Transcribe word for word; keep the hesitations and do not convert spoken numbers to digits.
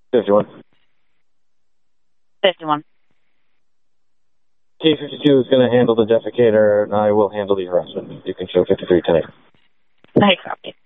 fifty-one. fifty-one. T fifty-two is going to handle the defecator, and I will handle the harassment. You can show fifty-three ten. I copy.